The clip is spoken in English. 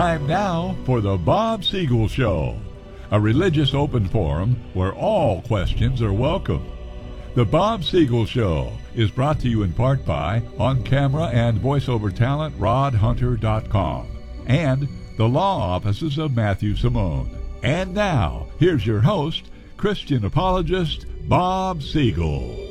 Time now for the Bob Siegel Show, a religious open forum where all questions are welcome. The Bob Siegel Show is brought to you in part by on-camera and voiceover talent rodhunter.com and the law offices of Matthew Simone. And now, here's your host, Christian apologist Bob Siegel.